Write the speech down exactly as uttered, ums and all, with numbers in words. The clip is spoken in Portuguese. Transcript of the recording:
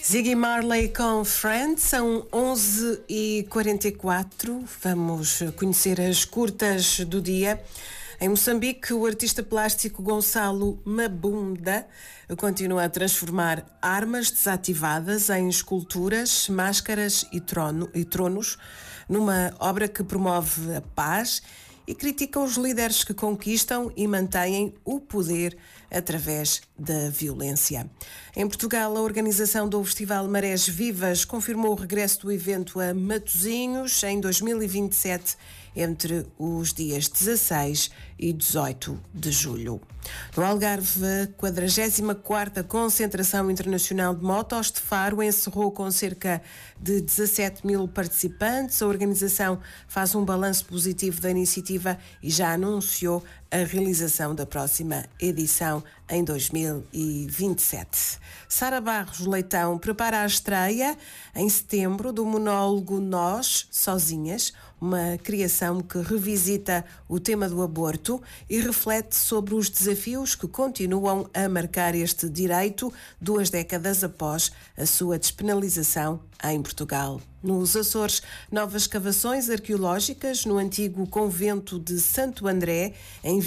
Ziggy Marley com Friends, são onze e quarenta e quatro. Vamos conhecer as curtas do dia. Em Moçambique, o artista plástico Gonçalo Mabunda continua a transformar armas desativadas em esculturas, máscaras e, trono, e tronos, numa obra que promove a paz e critica os líderes que conquistam e mantêm o poder através da violência. Em Portugal, a organização do Festival Marés Vivas confirmou o regresso do evento a Matosinhos em dois mil e vinte e sete, entre os dias dezasseis e dezoito de julho. No Algarve, a quadragésima quarta Concentração Internacional de Motos de Faro encerrou com cerca de dezassete mil participantes. A organização faz um balanço positivo da iniciativa e já anunciou a realização da próxima edição em dois mil e vinte e sete. Sara Barros Leitão prepara a estreia em setembro do monólogo Nós, Sozinhas, uma criação que revisita o tema do aborto e reflete sobre os desafios que continuam a marcar este direito duas décadas após a sua despenalização em Portugal. Nos Açores, novas escavações arqueológicas no antigo convento de Santo André, em